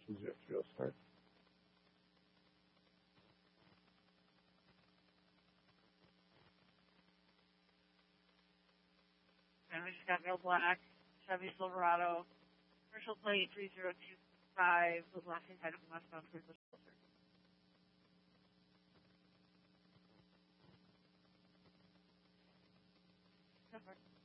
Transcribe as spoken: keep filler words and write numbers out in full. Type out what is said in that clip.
was your real start? And we just got real black, Chevy Silverado, commercial plate three zero two five with left hand item westbound towards the shelter. So far.